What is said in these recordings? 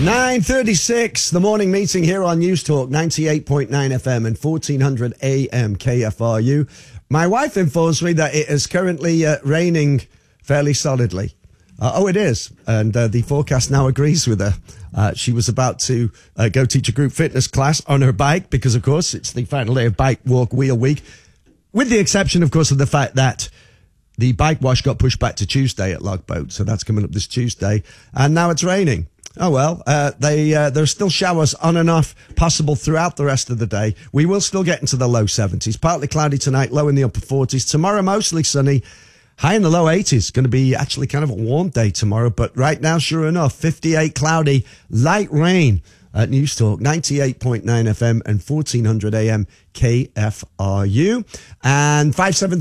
9:36, the morning meeting here on News Talk 98.9 FM and 1400 AM KFRU. My wife informs me that it is currently raining fairly solidly. It is. And the forecast now agrees with her. She was about to go teach a group fitness class on her bike because, of course, it's the final day of Bike Walk Wheel Week. With the exception, of course, of the fact that the bike wash got pushed back to Tuesday at Logboat. So that's coming up this Tuesday. And now it's raining. Oh, well, there's still showers on and off possible throughout the rest of the day. We will still get into the low 70s. Partly cloudy tonight, low in the upper 40s. Tomorrow, mostly sunny. High in the low 80s. Going to be actually kind of a warm day tomorrow. But right now, sure enough, 58 cloudy, light rain at News Talk 98.9 FM and 1400 AM KFRU. And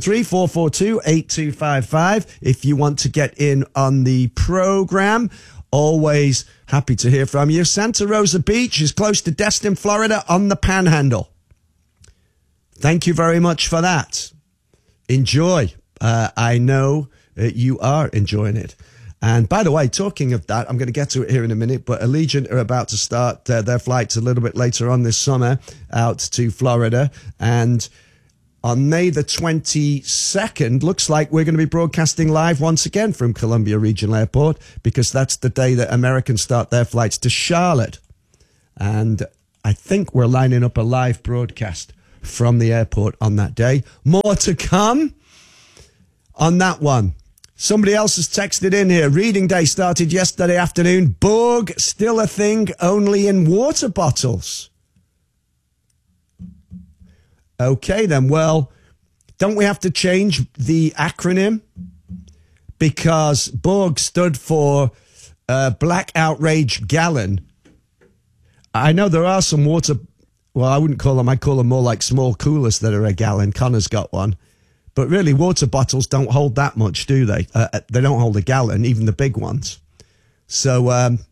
573-442-8255 if you want to get in on the program. Always happy to hear from you. Santa Rosa Beach is close to Destin, Florida on the Panhandle. Thank you very much for that. Enjoy. I know you are enjoying it. And by the way, talking of that, I'm going to get to it here in a minute, but Allegiant are about to start their flights a little bit later on this summer out to Florida. And on May the 22nd, looks like we're going to be broadcasting live once again from Columbia Regional Airport because that's the day that Americans start their flights to Charlotte. And I think we're lining up a live broadcast from the airport on that day. More to come on that one. Somebody else has texted in here. Reading day started yesterday afternoon. Borg still a thing, only in water bottles. Okay, then. Well, don't we have to change the acronym? Because Borg stood for Black Outrage Gallon. I know there are some water... Well, I wouldn't call them... I'd call them more like small coolers that are a gallon. Connor's got one. But really, water bottles don't hold that much, do they? They don't hold a gallon, even the big ones. So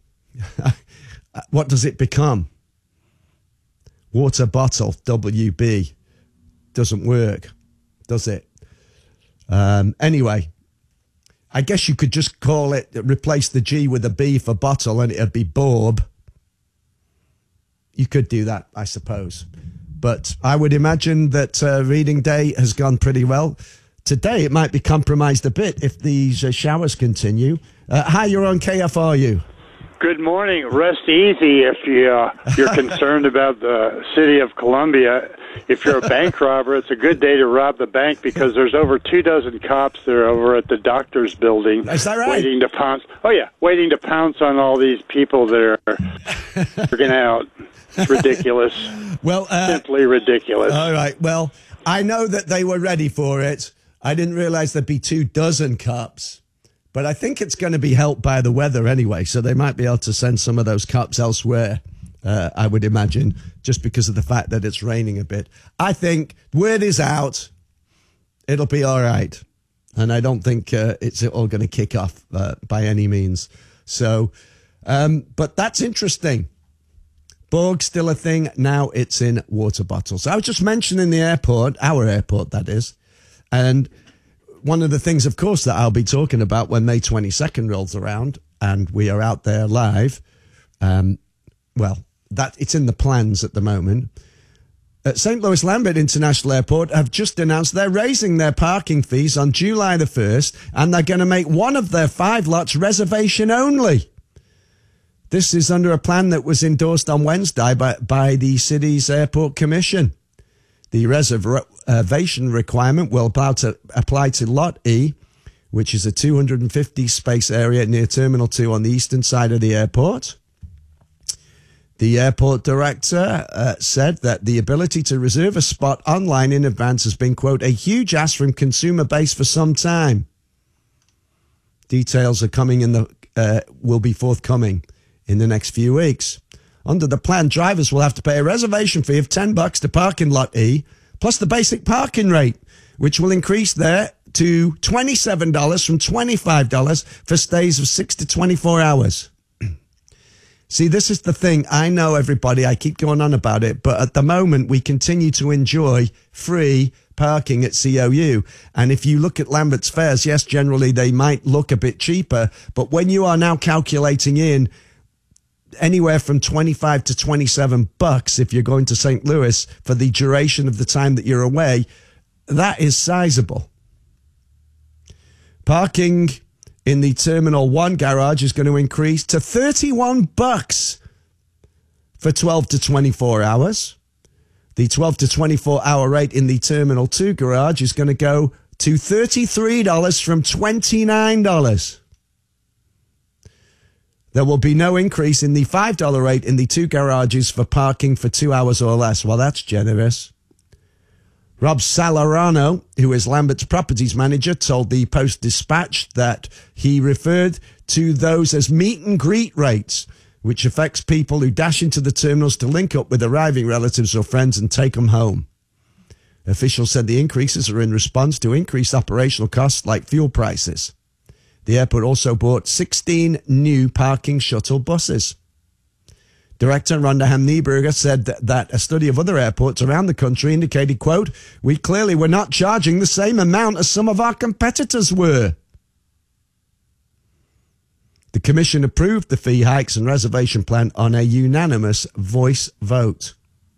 what does it become? Water bottle, WB. Doesn't work, does it? Anyway, I guess you could just call it, replace the G with a B for bottle and it'd be Borb. You could do that, I suppose. But I would imagine that reading day has gone pretty well. Today, it might be compromised a bit if these showers continue. Hi, you're on KFRU. Good morning. Rest easy if you're concerned about the city of Columbia. If you're a bank robber, it's a good day to rob the bank because there's over 24 cops there over at the doctor's building. Is that right? Waiting to pounce. Oh, yeah. Waiting to pounce on all these people that are working out. It's ridiculous. Well, simply ridiculous. All right. Well, I know that they were ready for it. I didn't realize there'd be 24 cops. But I think it's going to be helped by the weather anyway, so they might be able to send some of those cops elsewhere, I would imagine, just because of the fact that it's raining a bit. I think word is out. It'll be all right. And I don't think it's all going to kick off by any means. So, but that's interesting. Borg's still a thing. Now it's in water bottles. I was just mentioning the airport, our airport, that is. And one of the things, of course, that I'll be talking about when May 22nd rolls around and we are out there live, that it's in the plans at the moment. At St. Louis Lambert International Airport have just announced they're raising their parking fees on July the 1st, and they're going to make one of their 5 lots reservation only. This is under a plan that was endorsed on Wednesday by the city's airport commission. The reservation requirement will apply to Lot E, which is a 250 space area near Terminal 2 on the eastern side of the airport. The airport director said that the ability to reserve a spot online in advance has been, quote, a huge ask from consumer base for some time. Details are will be forthcoming in the next few weeks. Under the plan, drivers will have to pay a reservation fee of $10 to park in Lot E, plus the basic parking rate, which will increase there to $27 from $25 for stays of 6 to 24 hours. See, this is the thing. I know, everybody, I keep going on about it, but at the moment we continue to enjoy free parking at COU. And if you look at Lambert's fares, yes, generally they might look a bit cheaper, but when you are now calculating in anywhere from 25 to 27 bucks if you're going to St. Louis for the duration of the time that you're away. That is sizable. Parking in the Terminal 1 garage is going to increase to 31 bucks for 12 to 24 hours. The 12 to 24 hour rate in the Terminal 2 garage is going to go to $33 from $29. There will be no increase in the $5 rate in the 2 garages for parking for 2 hours or less. Well, that's generous. Rob Salarano, who is Lambert's properties manager, told the Post-Dispatch that he referred to those as meet and greet rates, which affects people who dash into the terminals to link up with arriving relatives or friends and take them home. Officials said the increases are in response to increased operational costs like fuel prices. The airport also bought 16 new parking shuttle buses. Director Rhonda Ham-Nieberger said that a study of other airports around the country indicated, quote, "We clearly were not charging the same amount as some of our competitors were." The commission approved the fee hikes and reservation plan on a unanimous voice vote.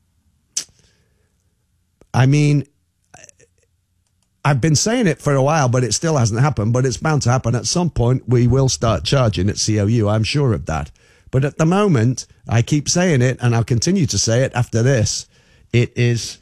I mean, I've been saying it for a while, but it still hasn't happened. But it's bound to happen at some point. We will start charging at COU. I'm sure of that. But at the moment, I keep saying it, and I'll continue to say it after this. It is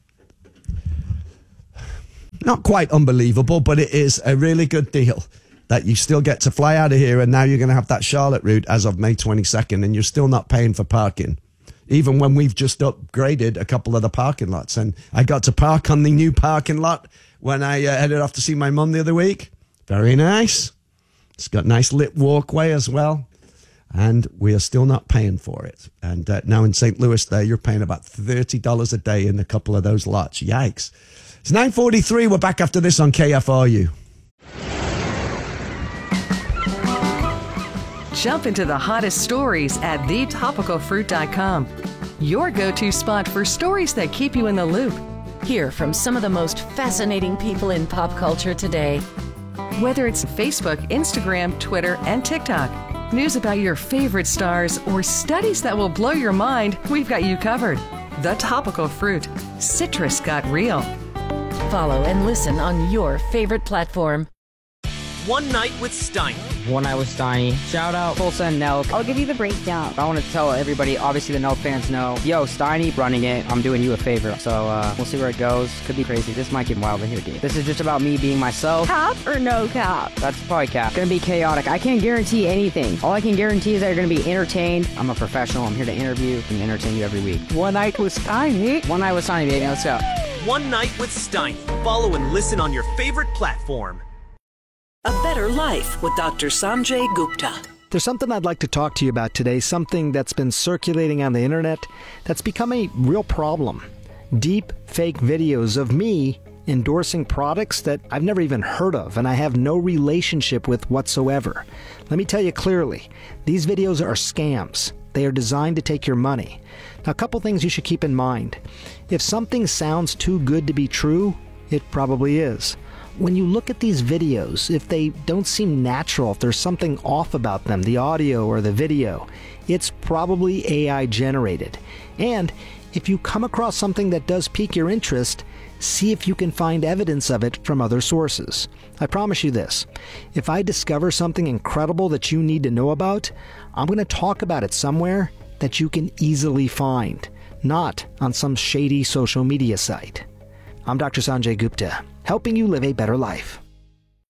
not quite unbelievable, but it is a really good deal that you still get to fly out of here, and now you're going to have that Charlotte route as of May 22nd, and you're still not paying for parking, even when we've just upgraded a couple of the parking lots. And I got to park on the new parking lot when I headed off to see my mum the other week. Very nice. It's got a nice lit walkway as well. And we are still not paying for it. And now in St. Louis there, you're paying about $30 a day in a couple of those lots. Yikes. It's 9:43. We're back after this on KFRU. Jump into the hottest stories at thetopicalfruit.com. Your go-to spot for stories that keep you in the loop. Hear from some of the most fascinating people in pop culture today. Whether it's Facebook, Instagram, Twitter, and TikTok, news about your favorite stars, or studies that will blow your mind, we've got you covered. The Topical Fruit. Citrus got real. Follow and listen on your favorite platform. One Night with Steiny. One Night with Steiny. Shout out Tulsa and Nelk. I'll give you the breakdown. I want to tell everybody, obviously the Nelk fans know, yo, Steiny running it. I'm doing you a favor. So we'll see where it goes. Could be crazy. This might get wild in here, dude. This is just about me being myself. Cap or no cap? That's probably cap. Gonna be chaotic. I can't guarantee anything. All I can guarantee is that you're gonna be entertained. I'm a professional. I'm here to interview and entertain you every week. One Night with Steiny. One Night with Steiny, baby. Let's go. One Night with Steiny. Follow and listen on your favorite platform. A Better Life with Dr. Sanjay Gupta. There's something I'd like to talk to you about today, something that's been circulating on the internet that's become a real problem. Deep fake videos of me endorsing products that I've never even heard of and I have no relationship with whatsoever. Let me tell you clearly, these videos are scams. They are designed to take your money. Now, a couple things you should keep in mind. If something sounds too good to be true, it probably is. When you look at these videos, if they don't seem natural, if there's something off about them, the audio or the video, it's probably AI generated. And if you come across something that does pique your interest, see if you can find evidence of it from other sources. I promise you this, if I discover something incredible that you need to know about, I'm going to talk about it somewhere that you can easily find, not on some shady social media site. I'm Dr. Sanjay Gupta, helping you live a better life.